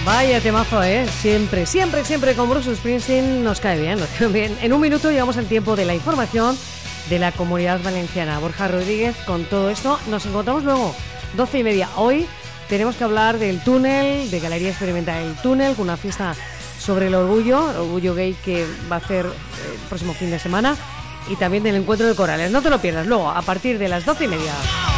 Vaya temazo, Siempre, siempre, siempre con Bruce Springsteen nos cae bien, nos cae bien. En un minuto llegamos al tiempo de la información de la Comunidad Valenciana. Borja Rodríguez, con todo esto, nos encontramos luego, 12:30. Hoy tenemos que hablar del túnel, de Galería Experimental El Túnel, con una fiesta sobre el orgullo gay que va a hacer el próximo fin de semana, y también del encuentro de corales. No te lo pierdas luego, a partir de las 12:30.